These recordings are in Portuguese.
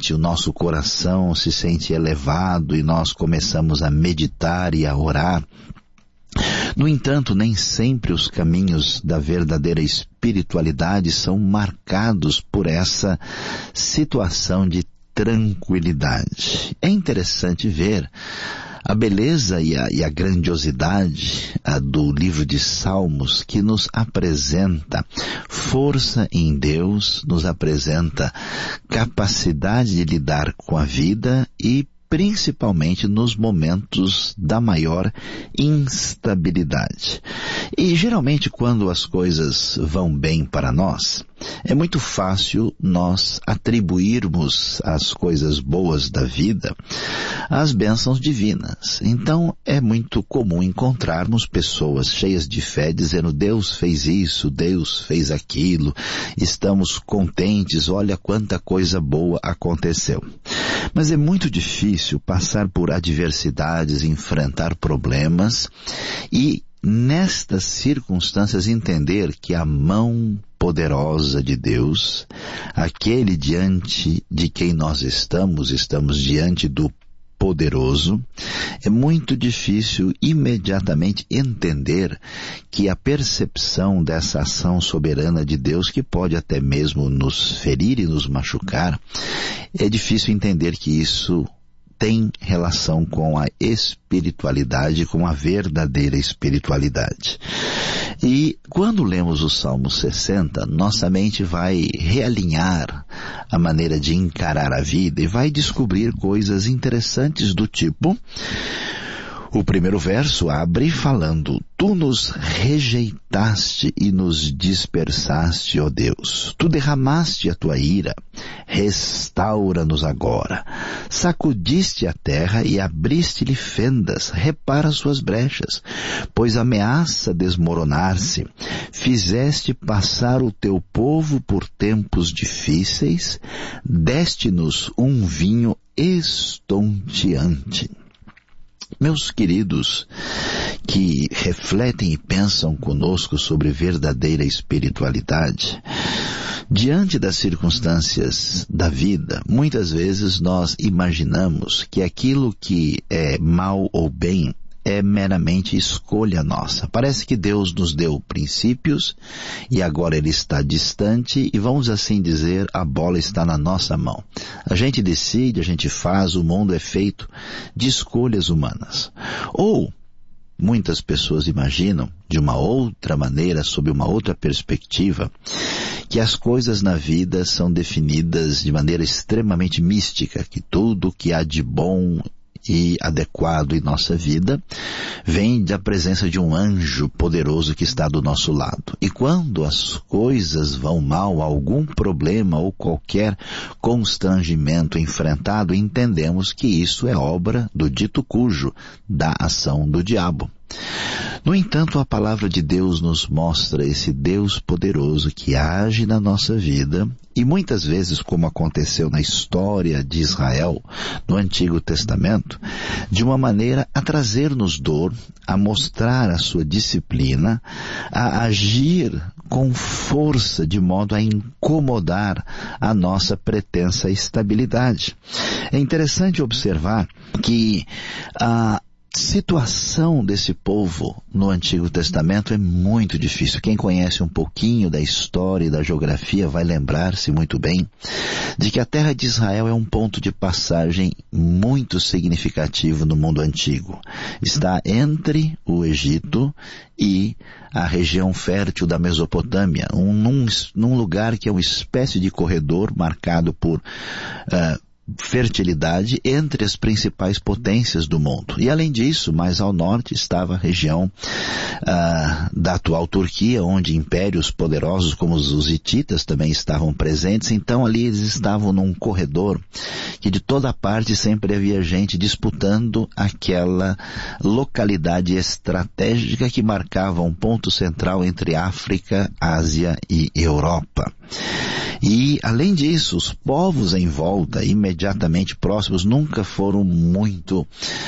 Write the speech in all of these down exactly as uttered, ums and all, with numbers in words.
repente o nosso coração se sente elevado e nós começamos a meditar e a orar. No entanto, nem sempre os caminhos da verdadeira espiritualidade são marcados por essa situação de tranquilidade. É interessante ver a beleza e a, e a grandiosidade a, do livro de Salmos, que nos apresenta força em Deus, nos apresenta capacidade de lidar com a vida e principalmente nos momentos da maior instabilidade. E geralmente quando as coisas vão bem para nós, é muito fácil nós atribuirmos as coisas boas da vida às bênçãos divinas. Então é muito comum encontrarmos pessoas cheias de fé dizendo: Deus fez isso, Deus fez aquilo, estamos contentes, olha quanta coisa boa aconteceu. Mas é muito difícil passar por adversidades, enfrentar problemas e, nestas circunstâncias, entender que a mão poderosa de Deus, aquele diante de quem nós estamos, estamos diante do poderoso, é muito difícil imediatamente entender que a percepção dessa ação soberana de Deus, que pode até mesmo nos ferir e nos machucar, é difícil entender que isso tem relação com a espiritualidade, com a verdadeira espiritualidade. E quando lemos o Salmo sessenta, nossa mente vai realinhar a maneira de encarar a vida e vai descobrir coisas interessantes do tipo: o primeiro verso abre falando: Tu nos rejeitaste e nos dispersaste, ó Deus. Tu derramaste a tua ira. Restaura-nos agora. Sacudiste a terra e abriste-lhe fendas. Repara suas brechas, pois ameaça desmoronar-se. Fizeste passar o teu povo por tempos difíceis. Deste-nos um vinho estonteante. Meus queridos, que refletem e pensam conosco sobre verdadeira espiritualidade, diante das circunstâncias da vida, muitas vezes nós imaginamos que aquilo que é mal ou bem é meramente escolha nossa. Parece que Deus nos deu princípios e agora Ele está distante e, vamos assim dizer, a bola está na nossa mão. A gente decide, a gente faz, o mundo é feito de escolhas humanas. Ou muitas pessoas imaginam, de uma outra maneira, sob uma outra perspectiva, que as coisas na vida são definidas de maneira extremamente mística, que tudo que há de bom e adequado em nossa vida vem da presença de um anjo poderoso que está do nosso lado. E quando as coisas vão mal, algum problema ou qualquer constrangimento enfrentado, entendemos que isso é obra do dito cujo, da ação do diabo. No entanto, a palavra de Deus nos mostra esse Deus poderoso que age na nossa vida e muitas vezes, como aconteceu na história de Israel no Antigo Testamento, de uma maneira a trazer-nos dor, a mostrar a sua disciplina, a agir com força de modo a incomodar a nossa pretensa estabilidade. É interessante observar que a situação desse povo no Antigo Testamento é muito difícil. Quem conhece um pouquinho da história e da geografia vai lembrar-se muito bem de que a terra de Israel é um ponto de passagem muito significativo no mundo antigo. Está entre o Egito e a região fértil da Mesopotâmia, um, num, num lugar que é uma espécie de corredor marcado por uh, fertilidade entre as principais potências do mundo. E além disso, mais ao norte estava a região ah, da atual Turquia, onde impérios poderosos como os hititas também estavam presentes. Então ali eles estavam num corredor que de toda parte sempre havia gente disputando aquela localidade estratégica que marcava um ponto central entre África, Ásia e Europa. E, além disso, os povos em volta, imediatamente próximos, nunca foram muito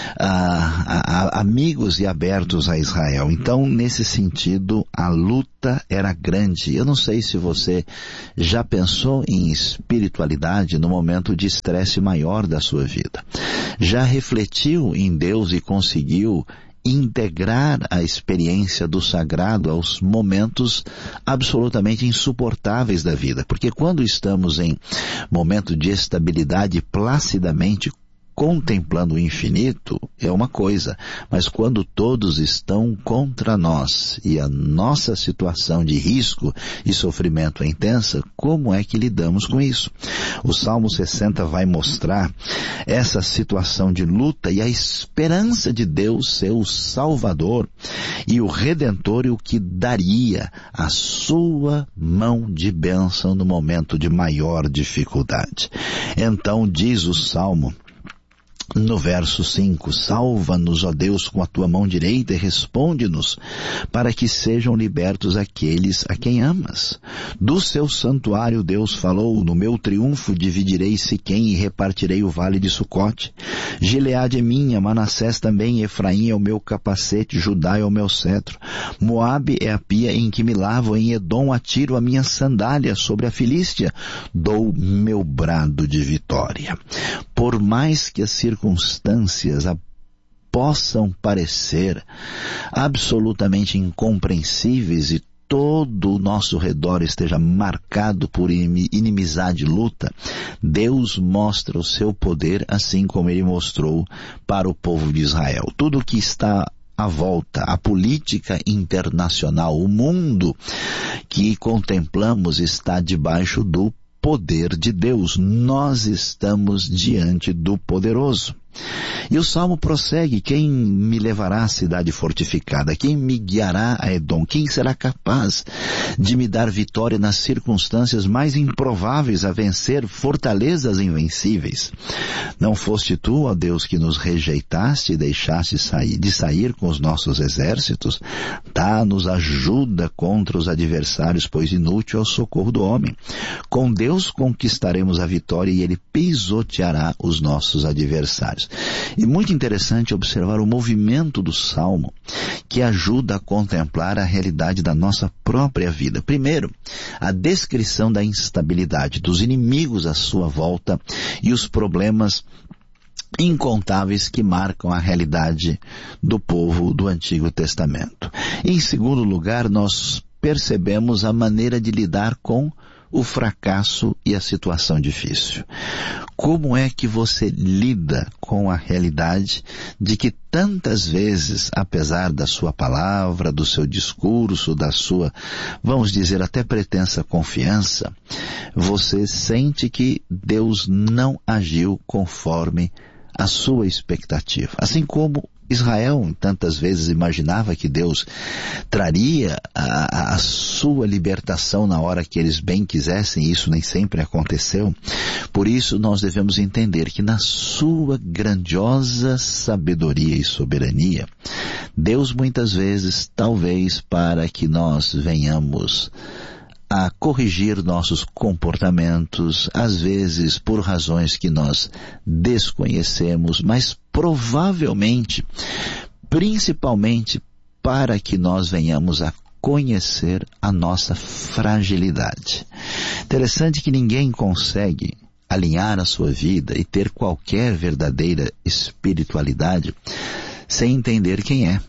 ah, a, a, amigos e abertos a Israel. Então, nesse sentido, a luta era grande. Eu não sei se você já pensou em espiritualidade no momento de estresse maior da sua vida. Já refletiu em Deus e conseguiu integrar a experiência do sagrado aos momentos absolutamente insuportáveis da vida. Porque quando estamos em momento de estabilidade, placidamente contemplando o infinito, é uma coisa, mas quando todos estão contra nós e a nossa situação de risco e sofrimento é intensa, como é que lidamos com isso? O Salmo sessenta vai mostrar essa situação de luta e a esperança de Deus ser o Salvador e o Redentor, e o que daria a sua mão de bênção no momento de maior dificuldade. Então diz o Salmo, no verso cinco, salva-nos, ó Deus, com a tua mão direita e responde-nos, para que sejam libertos aqueles a quem amas. Do seu santuário Deus falou, no meu triunfo dividirei Siquém e repartirei o vale de Sucote. Gileade é minha, Manassés também, Efraim é o meu capacete, Judá é o meu cetro. Moabe é a pia em que me lavo, em Edom atiro a minha sandália, sobre a Filístia dou meu brado de vitória. Por mais que as circunstâncias possam parecer absolutamente incompreensíveis e todo o nosso redor esteja marcado por inimizade e luta, Deus mostra o seu poder assim como Ele mostrou para o povo de Israel. Tudo que está à volta, a política internacional, o mundo que contemplamos está debaixo do poder de Deus. Nós estamos diante do poderoso. E o Salmo prossegue, quem me levará à cidade fortificada? Quem me guiará a Edom? Quem será capaz de me dar vitória nas circunstâncias mais improváveis, a vencer fortalezas invencíveis? Não foste tu, ó Deus, que nos rejeitaste e deixaste sair, de sair com os nossos exércitos? Dá-nos ajuda contra os adversários, pois inútil é o socorro do homem. Com Deus conquistaremos a vitória e Ele pisoteará os nossos adversários. E muito interessante observar o movimento do Salmo, que ajuda a contemplar a realidade da nossa própria vida. Primeiro, a descrição da instabilidade, dos inimigos à sua volta e os problemas incontáveis que marcam a realidade do povo do Antigo Testamento. E, em segundo lugar, nós percebemos a maneira de lidar com o fracasso e a situação difícil. Como é que você lida com a realidade de que tantas vezes, apesar da sua palavra, do seu discurso, da sua, vamos dizer, até pretensa confiança, você sente que Deus não agiu conforme a sua expectativa? Assim como Israel tantas vezes imaginava que Deus traria a, a sua libertação na hora que eles bem quisessem, e isso nem sempre aconteceu. Por isso nós devemos entender que na sua grandiosa sabedoria e soberania, Deus muitas vezes, talvez para que nós venhamos a corrigir nossos comportamentos, às vezes por razões que nós desconhecemos, mas provavelmente, principalmente para que nós venhamos a conhecer a nossa fragilidade. Interessante que ninguém consegue alinhar a sua vida e ter qualquer verdadeira espiritualidade sem entender quem é.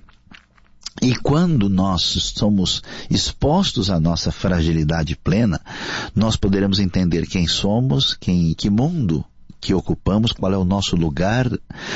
E quando nós somos expostos à nossa fragilidade plena, nós poderemos entender quem somos, quem, que mundo que ocupamos, qual é o nosso lugar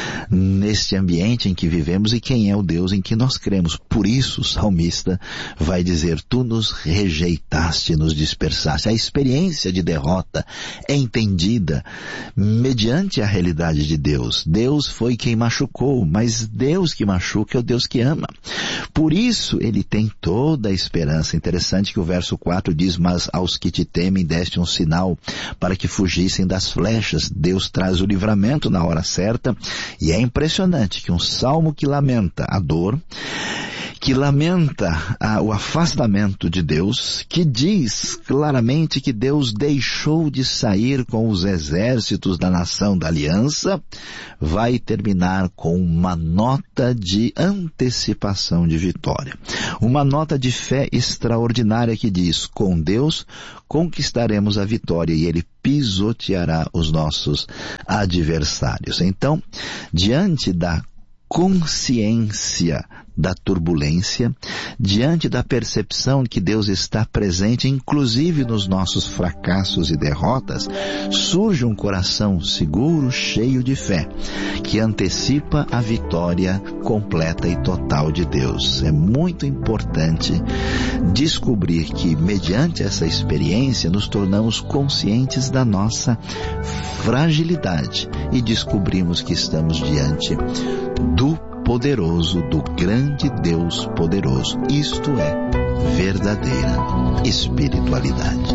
neste ambiente em que vivemos e quem é o Deus em que nós cremos. Por isso o salmista vai dizer, tu nos rejeitaste, nos dispersaste. A experiência de derrota é entendida mediante a realidade de Deus. Deus foi quem machucou, mas Deus que machuca é o Deus que ama. Por isso ele tem toda a esperança. Interessante que o verso quatro diz, mas aos que te temem deste um sinal para que fugissem das flechas. Deus Deus traz o livramento na hora certa, e é impressionante que um salmo que lamenta a dor, que lamenta ah, o afastamento de Deus, que diz claramente que Deus deixou de sair com os exércitos da nação da aliança, vai terminar com uma nota de antecipação de vitória. Uma nota de fé extraordinária que diz: com Deus conquistaremos a vitória e Ele pisoteará os nossos adversários. Então, diante da consciência da turbulência, diante da percepção que Deus está presente, inclusive nos nossos fracassos e derrotas, surge um coração seguro, cheio de fé, que antecipa a vitória completa e total de Deus. É muito importante descobrir que, mediante essa experiência, nos tornamos conscientes da nossa fragilidade e descobrimos que estamos diante do poderoso, do grande Deus poderoso. Isto é verdadeira espiritualidade.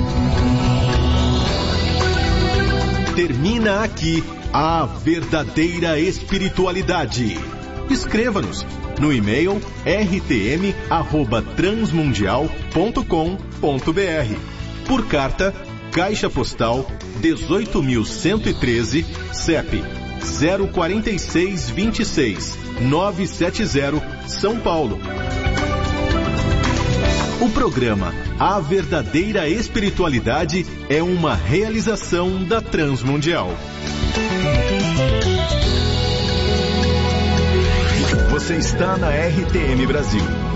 Termina aqui a verdadeira espiritualidade. Escreva-nos no e-mail r t m arroba transmundial ponto com ponto b r. Por carta, Caixa Postal dezoito mil cento e treze, C E P zero quatro seis dois seis nove sete zero, São Paulo. O programa A Verdadeira Espiritualidade é uma realização da Transmundial. Você está na R T M Brasil.